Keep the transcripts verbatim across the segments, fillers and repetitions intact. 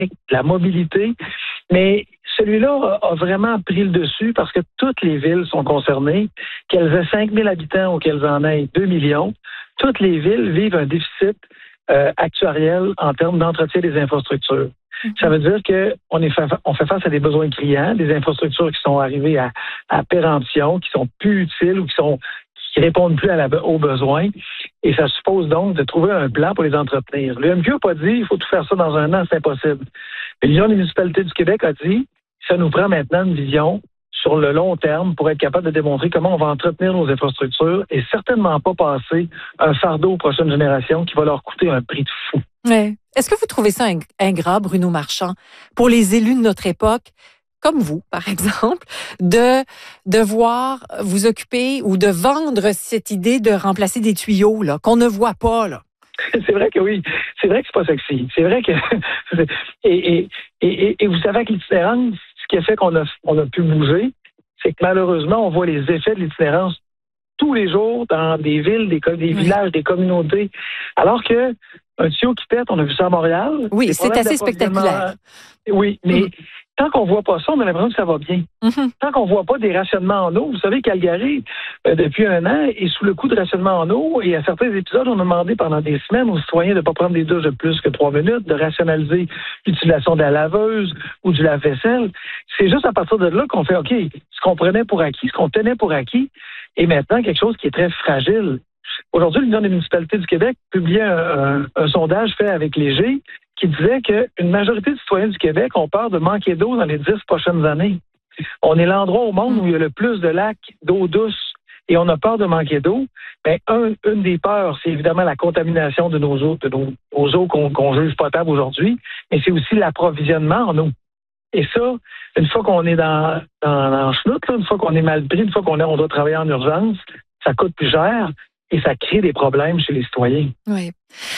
la mobilité. Mais celui-là a, a vraiment pris le dessus parce que toutes les villes sont concernées, qu'elles aient cinq mille habitants ou qu'elles en aient deux millions. Toutes les villes vivent un déficit euh, actuariel en termes d'entretien des infrastructures. Mm-hmm. Ça veut dire qu'on est fa- on fait face à des besoins criants, des infrastructures qui sont arrivées à, à péremption, qui sont plus utiles ou qui sont qui répondent plus à la, aux besoins. Et ça suppose donc de trouver un plan pour les entretenir. L'U M Q n'a pas dit il faut tout faire ça dans un an, c'est impossible. L'Union des municipalités du Québec a dit ça nous prend maintenant une vision sur le long terme pour être capable de démontrer comment on va entretenir nos infrastructures et certainement pas passer un fardeau aux prochaines générations qui va leur coûter un prix de fou. Ouais. Est-ce que vous trouvez ça ingrat, Bruno Marchand, pour les élus de notre époque, comme vous, par exemple, de devoir vous occuper ou de vendre cette idée de remplacer des tuyaux là, qu'on ne voit pas, là? C'est vrai que oui. C'est vrai que c'est pas sexy. C'est vrai que... et, et, et, et vous savez que l'itinérance, ce qui a fait qu'on a, on a pu bouger, c'est que malheureusement, on voit les effets de l'itinérance tous les jours dans des villes, des, des oui. villages, des communautés. Alors que un tuyau qui pète, on a vu ça à Montréal. Oui, c'est assez spectaculaire. Oui, mais... Mm. Tant qu'on voit pas ça, on a l'impression que ça va bien. Mm-hmm. Tant qu'on voit pas des rationnements en eau, vous savez, Calgary, euh, depuis un an, est sous le coup de rationnement en eau. Et à certains épisodes, on a demandé pendant des semaines aux citoyens de ne pas prendre des douches de plus que trois minutes, de rationaliser l'utilisation de la laveuse ou du lave-vaisselle. C'est juste à partir de là qu'on fait, OK, ce qu'on prenait pour acquis, ce qu'on tenait pour acquis, est maintenant quelque chose qui est très fragile. Aujourd'hui, l'Union des municipalités du Québec publiait un, un, un sondage fait avec Léger qui disait qu'une majorité de citoyens du Québec ont peur de manquer d'eau dans les dix prochaines années. On est l'endroit au monde où il y a le plus de lacs d'eau douce et on a peur de manquer d'eau. Bien, un, une des peurs, c'est évidemment la contamination de nos eaux, de nos, nos eaux qu'on, qu'on juge potables aujourd'hui, mais c'est aussi l'approvisionnement en eau. Et ça, une fois qu'on est dans, dans, dans le chenoute, là, une fois qu'on est mal pris, une fois qu'on est, on doit travailler en urgence, ça coûte plus cher. Et ça crée des problèmes chez les citoyens. Oui.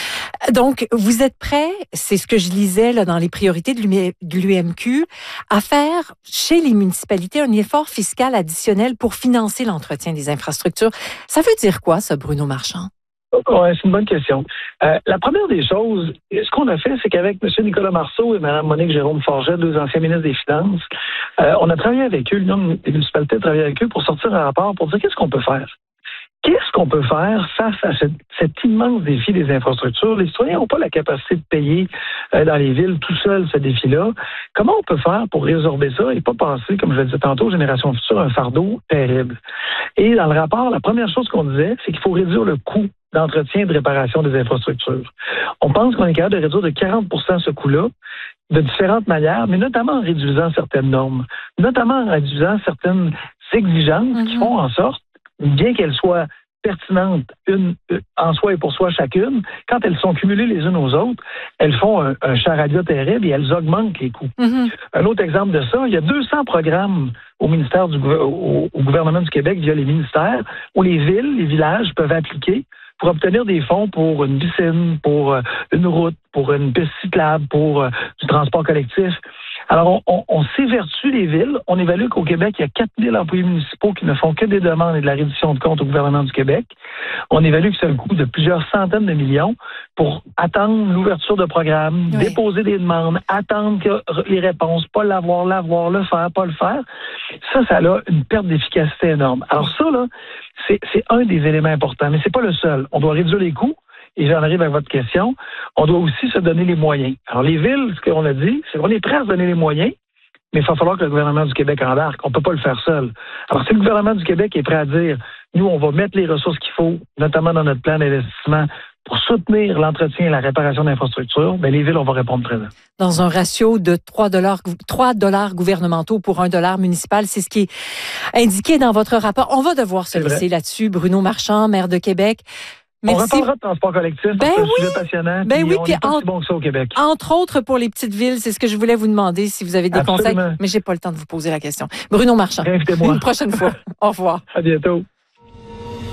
Donc, vous êtes prêts, c'est ce que je lisais là, dans les priorités de l'U M Q, à faire chez les municipalités un effort fiscal additionnel pour financer l'entretien des infrastructures. Ça veut dire quoi, ça, Bruno Marchand? Oui, c'est une bonne question. Euh, la première des choses, ce qu'on a fait, c'est qu'avec M. Nicolas Marceau et Mme Monique Jérôme Forget, deux anciens ministres des Finances, euh, on a travaillé avec eux, l'Union des municipalités a travaillé avec eux pour sortir un rapport pour dire qu'est-ce qu'on peut faire. Qu'est-ce qu'on peut faire face à cet, cet immense défi des infrastructures? Les citoyens n'ont pas la capacité de payer euh, dans les villes tout seuls ce défi-là. Comment on peut faire pour résorber ça et pas passer, comme je le disais tantôt, aux générations futures, un fardeau terrible? Et dans le rapport, la première chose qu'on disait, c'est qu'il faut réduire le coût d'entretien et de réparation des infrastructures. On pense qu'on est capable de réduire de quarante pour cent ce coût-là de différentes manières, mais notamment en réduisant certaines normes, notamment en réduisant certaines exigences mm-hmm. qui font en sorte, bien qu'elles soient pertinentes une, une, en soi et pour soi chacune, quand elles sont cumulées les unes aux autres, elles font un, un charabia terrible et elles augmentent les coûts. Mm-hmm. Un autre exemple de ça, il y a deux cents programmes au ministère du au, au gouvernement du Québec via les ministères où les villes, les villages peuvent appliquer pour obtenir des fonds pour une piscine, pour une route, pour une piste cyclable, pour euh, du transport collectif. Alors, on, on, on s'évertue les villes. On évalue qu'au Québec, il y a quatre mille employés municipaux qui ne font que des demandes et de la reddition de comptes au gouvernement du Québec. On évalue que c'est un coût de plusieurs centaines de millions pour attendre l'ouverture de programmes, oui. déposer des demandes, attendre que les réponses, pas l'avoir, l'avoir, le faire, pas le faire. Ça, ça a une perte d'efficacité énorme. Alors ça, là, c'est, c'est un des éléments importants, mais c'est pas le seul. On doit réduire les coûts. Et j'en arrive à votre question, on doit aussi se donner les moyens. Alors, les villes, ce qu'on a dit, c'est qu'on est prêt à se donner les moyens, mais il va falloir que le gouvernement du Québec embarque. On ne peut pas le faire seul. Alors, si le gouvernement du Québec est prêt à dire, nous, on va mettre les ressources qu'il faut, notamment dans notre plan d'investissement, pour soutenir l'entretien et la réparation d'infrastructures, bien, les villes, on va répondre présent. Dans un ratio de trois dollars, trois dollars gouvernementaux pour un dollar municipal, c'est ce qui est indiqué dans votre rapport. On va devoir se laisser là-dessus. Bruno Marchand, maire de Québec. Merci. On reparlera de transport collectif, ben c'est oui. un sujet passionnant, ben puis oui, on puis n'est pas en, si bon que ça au Québec. Entre autres pour les petites villes, c'est ce que je voulais vous demander si vous avez des Absolument. conseils, mais j'ai pas le temps de vous poser la question. Bruno Marchand, Invitez-moi. une prochaine fois. Au revoir. À bientôt.